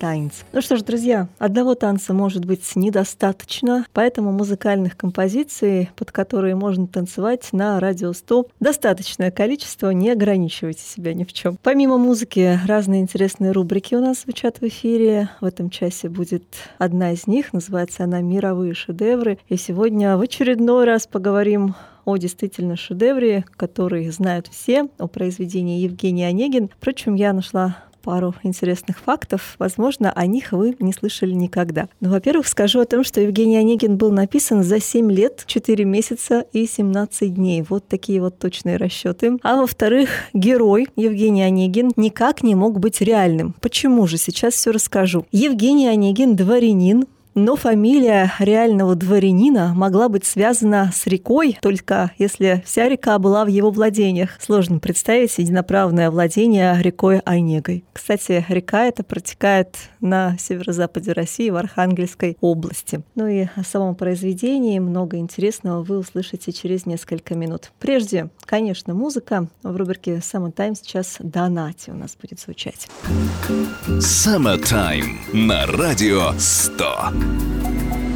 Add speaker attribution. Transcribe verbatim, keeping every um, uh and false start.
Speaker 1: танец. Ну что ж, друзья, одного танца может быть недостаточно, поэтому музыкальных композиций, под которые можно танцевать на Радио сто, достаточное количество, не ограничивайте себя ни в чем. Помимо музыки, разные интересные рубрики у нас звучат в эфире. В этом часе будет одна из них, называется она «Мировые шедевры». И сегодня в очередной раз поговорим о действительно шедевре, который знают все, о произведении Евгений Онегин. Впрочем, я нашла пару интересных фактов. Возможно, о них вы не слышали никогда. Ну, во-первых, скажу о том, что Евгений Онегин был написан за семь лет, четыре месяца и семнадцать дней. Вот такие вот точные расчеты. А во-вторых, герой Евгений Онегин никак не мог быть реальным. Почему же? Сейчас все расскажу. Евгений Онегин — дворянин, но фамилия реального дворянина могла быть связана с рекой, только если вся река была в его владениях. Сложно представить единоправное владение рекой Онегой. Кстати, река эта протекает на северо-западе России, в Архангельской области. Ну и о самом произведении много интересного вы услышите через несколько минут. Прежде, конечно, музыка. В рубрике «Summertime» сейчас «Донати» у нас будет звучать.
Speaker 2: Summertime на Радио сто.